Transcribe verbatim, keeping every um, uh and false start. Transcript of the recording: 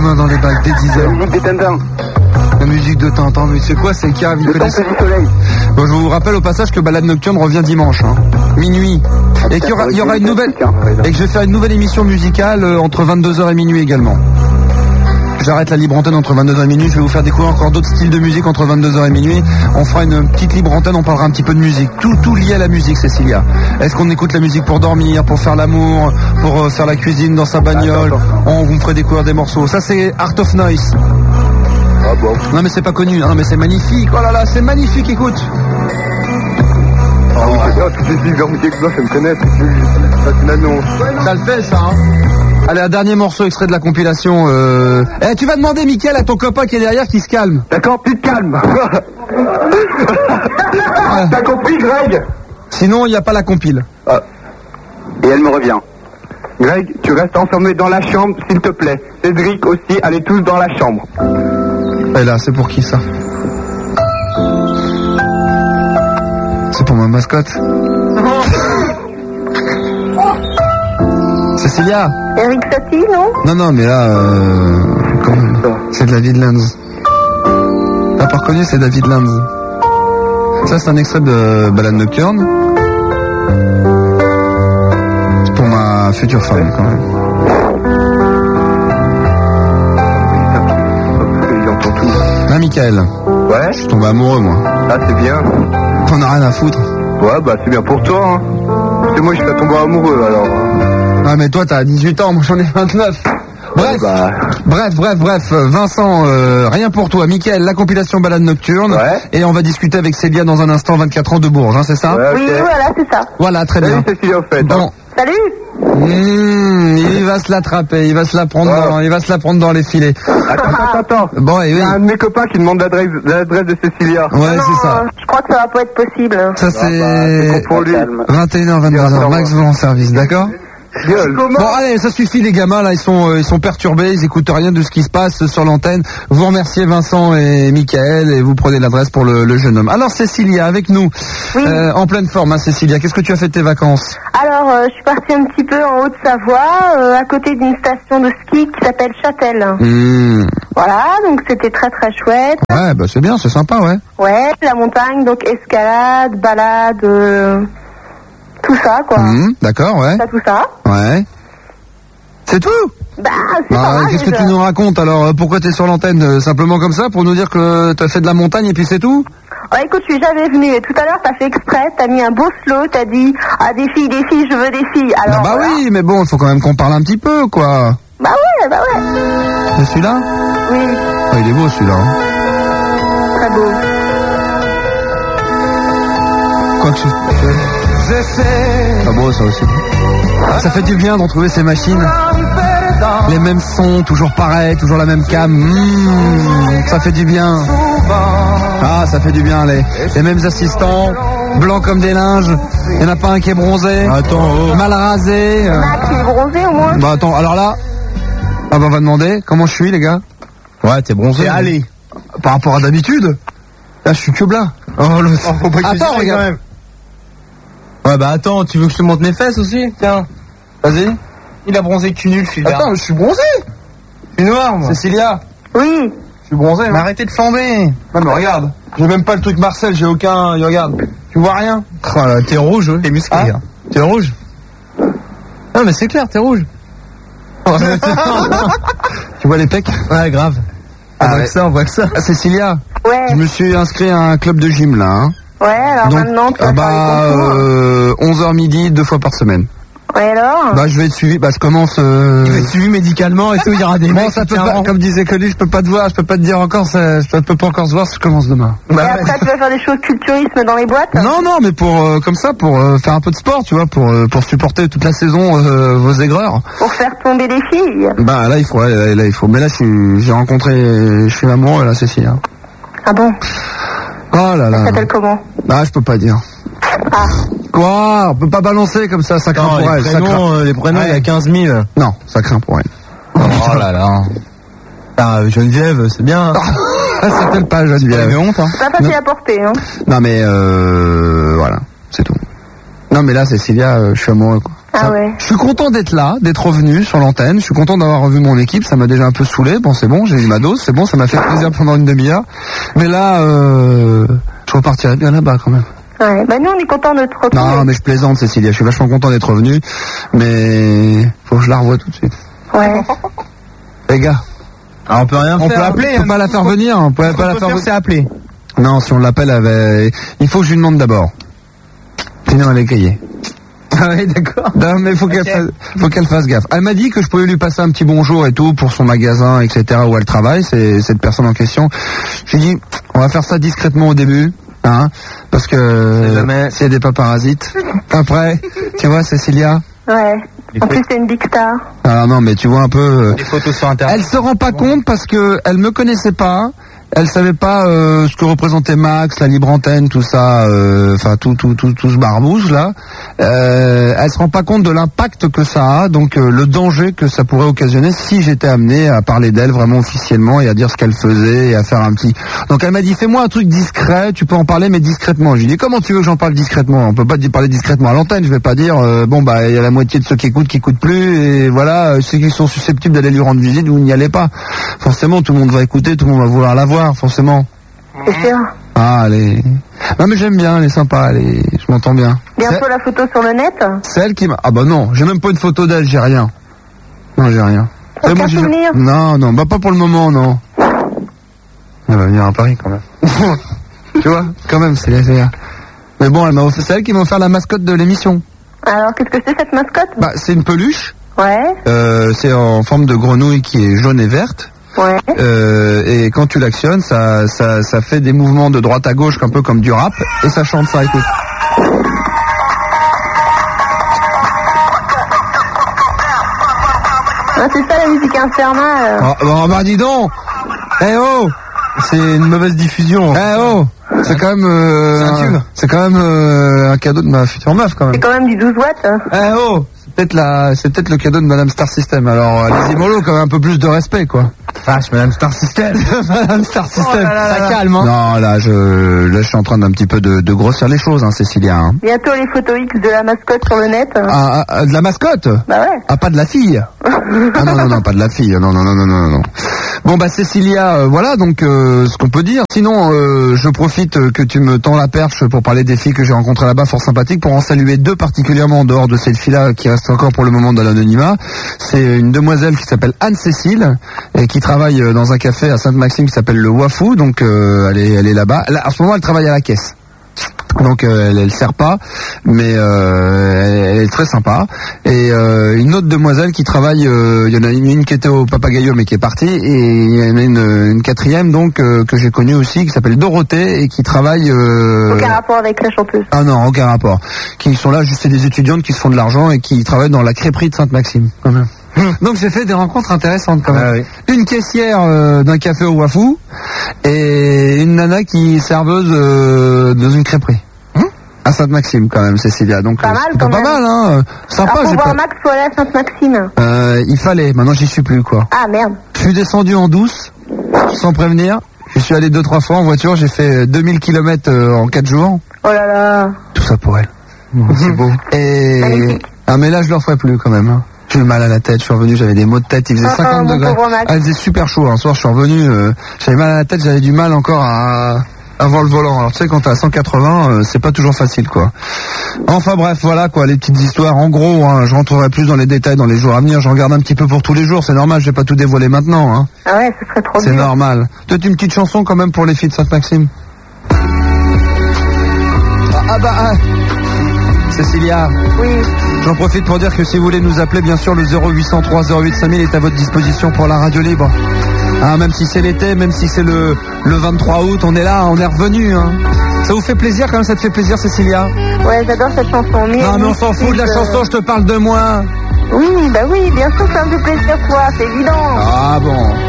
mains dans les bacs dès dix heures. La musique des Tintins. La musique de Tintin, mais c'est quoi, c'est Cave, ils connaissent. Du soleil. Bon, je vous rappelle au passage que Balade Nocturne revient dimanche, hein, minuit. Et qu'il y aura, il y aura une nouvelle, et que je vais faire une nouvelle émission musicale euh, entre vingt-deux heures et minuit également. J'arrête la libre antenne entre vingt-deux heures et minuit, je vais vous faire découvrir encore d'autres styles de musique entre vingt-deux heures et minuit. On fera une petite libre antenne, on parlera un petit peu de musique. Tout, tout lié à la musique, Cécilia. Est-ce qu'on écoute la musique pour dormir, pour faire l'amour, pour euh, faire la cuisine dans sa bagnole? On vous me ferait découvrir des morceaux. Ça, c'est Art of Noise. Ah bon. Non mais c'est pas connu, non mais c'est magnifique, oh là là, c'est magnifique, écoute. Ah oui, c'est ça, toutes les filles musique blanche, elles me connaissent, ça c'est une annonce. Ça le fait ça, hein. Allez, un dernier morceau extrait de la compilation. Euh... Eh, tu vas demander, Mickaël, à ton copain qui est derrière qui se calme. D'accord, tu te calmes. T'as compris, Greg? Sinon, il n'y a pas la compile. Ah. Et elle me revient. Greg, tu restes enfermé dans la chambre, s'il te plaît. Cédric aussi, allez tous dans la chambre. Et là, c'est pour qui ça? C'est pour ma mascotte. Cécilia. Eric Satie, non? Non, non, mais là, euh, quand même, c'est David Lanz. T'as pas reconnu, c'est David Lanz. Ça, c'est un extrait de Balade Nocturne. C'est pour ma future femme, quand même. Hein, Mickaël? Ouais? Je suis tombé amoureux, moi. Ah, c'est bien. T'en as rien à foutre. Ouais, bah c'est bien pour toi, hein. C'est moi, je suis pas tombé amoureux, alors. Ah, mais toi, t'as dix-huit ans, moi j'en ai vingt-neuf. Bref, bah... bref, bref, bref, Vincent, euh, rien pour toi. Mickaël, la compilation Balade Nocturne. Ouais. Et on va discuter avec Célia dans un instant, vingt-quatre ans de Bourges, hein, c'est ça? Ouais, okay. Oui, voilà, c'est ça. Voilà, très Salut, bien. Cécilia, au fait. Bon. Hein. Salut. Mmh, il va se l'attraper, il va se la prendre, Ouais. dans, il va se la prendre dans les filets. Attends, attends, attends. Bon, et Il oui. y a un de mes copains qui demande l'adresse, l'adresse de Cécilia. Ouais, non, c'est ça. euh, je crois que ça va pas être possible. Ça, Ah, bah, c'est c'est con pour lui. vingt et une heures, vingt-deux heures. Max vous en service, d'accord? Gueule. Bon, allez, ça suffit, les gamins, là, ils sont, euh, ils sont perturbés, ils écoutent rien de ce qui se passe sur l'antenne. Vous remerciez Vincent et Mickaël et vous prenez l'adresse pour le, le jeune homme. Alors, Cécilia, avec nous, Oui. euh, en pleine forme, hein, Cécilia, qu'est-ce que tu as fait de tes vacances? Alors, euh, je suis partie un petit peu en Haute-Savoie, euh, à côté d'une station de ski qui s'appelle Châtel. Mmh. Voilà, donc c'était très très chouette. Ouais, bah c'est bien, c'est sympa, ouais. Ouais, la montagne, donc escalade, balade, euh, tout ça, quoi. Mmh, d'accord, ouais. Ça, tout ça. Ouais. C'est tout? Bah, c'est Bah, pas mal, qu'est-ce que déjà. tu nous racontes alors? euh, Pourquoi t'es sur l'antenne? euh, Simplement comme ça, pour nous dire que t'as fait de la montagne et puis c'est tout? Ouais, écoute, je suis jamais venue. Et tout à l'heure, t'as fait exprès, t'as mis un beau slow, t'as dit, ah, des filles, des filles, je veux des filles. Alors, Ah bah voilà. oui, mais bon, il faut quand même qu'on parle un petit peu, quoi. Bah ouais, bah ouais. C'est celui-là? Oui, Ah, il est beau celui-là. Hein. très beau. Quoi que ce Ah bon, ça aussi. Ça fait du bien de retrouver ces machines. Les mêmes sons, toujours pareil, toujours la même cam. Mmh, ça fait du bien. Ah, ça fait du bien, les, les mêmes assistants, blancs comme des linges. Il n'y en a pas un qui est bronzé. Attends, oh. Mal rasé. euh. Max, il est bronzé au moins. Bah attends, alors là, ah bah on va demander comment je suis, les gars. Ouais, t'es bronzé. Et allez. Par rapport à d'habitude. Là, je suis que blanc. Oh, le... Oh, faut pas Attends, exagérer, regarde. quand même. Ouais, bah attends, tu veux que je te montre mes fesses aussi? Tiens, vas-y. Il a bronzé cul nul, celui-là. Attends, je suis bronzé. je suis noir, moi. Cécilia, Oui. je suis bronzé. Mais hein. arrêtez de flamber. Non mais regarde, j'ai même pas le truc Marcel, j'ai aucun. Regarde, tu vois rien. Oh là, t'es rouge, ouais. T'es musclé, Ah. hein. T'es rouge. Non, mais c'est clair, t'es rouge. Tu vois les pecs? Ouais, grave. On Ah voit ouais. que ça, on voit que ça. Ah, Cécilia, Ouais. je me suis inscrit à un club de gym là. Hein. Ouais, alors Donc, maintenant, tu ah vas bah, faire les concours. euh, onze heures midi, deux fois par semaine. Ouais, alors Bah je vais être suivi, bah je commence. Euh... Tu vas être suivi médicalement et tout, il y aura des Bon, mecs ça qui peut pas, tiendront. comme disait Colu, je peux pas te voir, je peux pas te dire encore, ça, je peux pas encore se voir si je commence demain. Et Bah, après, tu vas faire des choses culturisme dans les boîtes. Non, non, mais pour euh, comme ça, pour euh, faire un peu de sport, tu vois, pour euh, pour supporter toute la saison euh, vos aigreurs. Pour faire tomber des filles. Bah là il faut, là, là, il faut. Mais là je suis- j'ai rencontré, je suis amoureux là, Cécilia. Ah bon? Oh là là. Ça s'appelle comment? Ah je peux pas dire. Ah. Quoi? On peut pas balancer comme ça, ça craint non, pour les elle. Ça prénoms, craint. euh, les prénoms, il y a quinze mille. Non, ça craint pour elle. Oh là là. Ah, Geneviève, c'est bien. Elle s'appelle pas Elle Geneviève. avait honte, hein. C'est pas facile à porter, hein. Non mais euh, voilà, c'est tout. Non mais là Cécilia, euh, je suis amoureux quoi. Ah Ça- ouais. Je suis content d'être là, d'être revenu sur l'antenne. Je suis content d'avoir revu mon équipe. Ça m'a déjà un peu saoulé. Bon, c'est bon, j'ai eu ma dose, c'est bon, ça m'a fait plaisir pendant une demi-heure. Mais là, euh, je repartirai bien là-bas quand même. Ouais. Bah nous on est contents de te retrouver. Non, mais je plaisante, Cécilia. Je suis vachement content d'être revenu. Mais faut que je la revoie tout de suite. Ouais. Les gars, Ah, on peut rien on faire. peut appeler, on peut pas la faire venir. On peut Ce qu'on pas la peut faire faire, venir. c'est appeler. Non, si on l'appelle, elle va- il faut que je lui demande d'abord. Sinon, elle est grillée. Ah oui, d'accord. Non, mais faut qu'elle Ok. fasse, faut qu'elle fasse gaffe. Elle m'a dit que je pouvais lui passer un petit bonjour et tout pour son magasin, et cetera où elle travaille, c'est cette personne en question. Je lui ai dit, on va faire ça discrètement au début, hein, parce que C'est jamais- s'il y a des paparasites. Après, tu vois, Cécilia. Ouais. Les En plus photos- c'est une big star. Ah non, mais tu vois un peu. euh, Des photos sur internet. Elle se rend pas compte parce que elle me connaissait pas. Elle savait pas euh, ce que représentait Max, la libre antenne, tout ça, euh, enfin tout tout tout tout ce barbouze là. Euh, elle se rend pas compte de l'impact que ça a, donc euh, le danger que ça pourrait occasionner si j'étais amené à parler d'elle vraiment officiellement et à dire ce qu'elle faisait et à faire un petit. Donc elle m'a dit fais-moi un truc discret, tu peux en parler mais discrètement. Je lui ai dit comment tu veux que j'en parle discrètement? On peut pas te parler discrètement à l'antenne. Je vais pas dire euh, bon bah il y a la moitié de ceux qui écoutent qui écoutent plus et voilà euh, ceux qui sont susceptibles d'aller lui rendre visite vous n'y allez pas. Forcément tout le monde va écouter, tout le monde va vouloir la voir forcément. C'est sûr. Ah elle est. Non mais j'aime bien, elle est sympa, elle est. Je m'entends bien. Bientôt la photo sur le net. C'est elle qui m'a. Ah bah non, j'ai même pas une photo d'elle, j'ai rien. Non, j'ai rien. Aucun Et moi, j'ai- souvenir Non, non, bah pas pour le moment, non. Elle va venir à Paris quand même. Tu vois, quand même, c'est c'est- Mais bon, elle m'a offert- c'est elle qui m'a offert la mascotte de l'émission. Alors qu'est-ce que c'est cette mascotte? Bah c'est une peluche. Ouais. Euh, c'est en forme de grenouille qui est jaune et verte. Ouais. Euh, et quand tu l'actionnes, ça, ça, ça fait des mouvements de droite à gauche un peu comme du rap et ça chante ça. Écoute. Ah, c'est ça la musique infernale. Oh, bah, bah dis donc. Eh oh. C'est une mauvaise diffusion. Eh oh. C'est quand même. Euh, C'est un tube. C'est quand même euh, un cadeau de ma future meuf quand C'est même. quand même du douze watts. Eh oh. C'est peut-être la, c'est peut-être le cadeau de Madame Star System. Alors allez-y mollo, quand même un peu plus de respect quoi. Vache, Madame Star System. Madame Star System. là là là. Ça calme. Hein. Non là je, là je suis en train d'un petit peu de, de grossir les choses, hein, Cécilia. Hein. Bientôt les photos X de la mascotte sur le net. Ah, ah, de la mascotte. Bah ouais. Ah, pas de la fille. Ah non, non, non, pas de la fille. Non, non, non, non, non, non. Bon, bah, Cécilia, euh, voilà, donc, euh, ce qu'on peut dire. Sinon, euh, je profite euh, que tu me tends la perche pour parler des filles que j'ai rencontrées là-bas, fort sympathiques, pour en saluer deux particulièrement en dehors de cette fille-là, qui reste encore pour le moment dans l'anonymat. C'est une demoiselle qui s'appelle Anne-Cécile, et qui travaille euh, dans un café à Sainte-Maxime qui s'appelle le Wafou, donc, euh, elle est, elle est là-bas. Là, en ce moment, elle travaille à la caisse. Donc euh, elle, elle sert pas, mais euh, elle, elle est très sympa. Et euh, une autre demoiselle qui travaille, euh, il y en a une, une qui était au Papagayo mais qui est partie, et il y en a une, une quatrième donc euh, que j'ai connue aussi qui s'appelle Dorothée et qui travaille. Euh, Aucun rapport avec la chanteuse. Ah non, aucun rapport. Qui sont là, juste c'est des étudiantes qui se font de l'argent et qui travaillent dans la crêperie de Sainte-Maxime quand même. Donc j'ai fait des rencontres intéressantes quand même. Ah oui. Une caissière euh, d'un café au Wafou et une nana qui est serveuse euh, dans une crêperie. À Sainte-Maxime quand même, Cécilia. Donc Pas euh, mal, c'est quand pas même. mal, hein. Sympa. Alors j'ai pour voir pas- Max, faut aller à Sainte-Maxime. Euh, il fallait. Maintenant j'y suis plus quoi. Ah merde. Je suis descendu en douce, sans prévenir. Je suis allé deux trois fois en voiture. J'ai fait deux mille kilomètres euh, en quatre jours. Oh là là. Tout ça pour elle. C'est beau. Et Magnifique. ah mais là je le referai plus quand même. Hein. J'ai eu mal à la tête, je suis revenu, j'avais des maux de tête, il faisait Ah, cinquante mon degrés. pauvre Max. Ah, il faisait super chaud. Un soir je suis revenu, euh, j'avais mal à la tête, j'avais du mal encore à avoir le volant. Alors tu sais quand t'es à cent quatre-vingts, euh, c'est pas toujours facile quoi. Enfin bref, voilà quoi, les petites histoires. En gros, hein, je rentrerai plus dans les détails dans les jours à venir. Je regarde un petit peu pour tous les jours, c'est normal, je vais pas tout dévoiler maintenant. Hein. Ah ouais, ce serait trop C'est dur. normal. Peut-être une petite chanson quand même pour les filles de Sainte-Maxime. Ah, ah bah ah. Cécilia, Oui. j'en profite pour dire que si vous voulez nous appeler, bien sûr, le zéro huit cent trois zéro huit cinq mille est à votre disposition pour la radio libre. Hein, même si c'est l'été, même si c'est le, le vingt-trois août, on est là, on est revenu. Hein. Ça vous fait plaisir quand même, ça te fait plaisir, Cécilia? Ouais, j'adore cette chanson. Mais Non mais on s'en fout de la euh, chanson, je te parle de moi. Oui, bah oui, bien sûr, ça me fait plaisir, toi, c'est évident. Ah bon.